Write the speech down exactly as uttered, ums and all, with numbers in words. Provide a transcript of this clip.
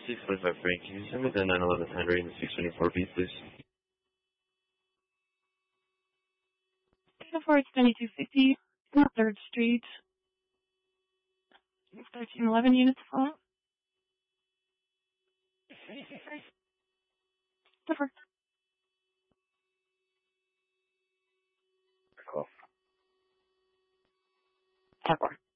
six forty-five Frank, can you send me the nine eleven Henry and the six twenty-four piece, please? So far, it's ninety-two fifty, North third Street, thirteen eleven units full. Differ. Cool. Ever.